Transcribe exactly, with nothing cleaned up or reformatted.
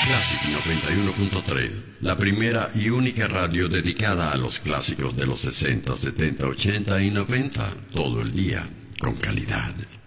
Classic noventa y uno punto tres, la primera y única radio dedicada a los clásicos de los sesenta, setenta, ochenta y noventa, todo el día, con calidad.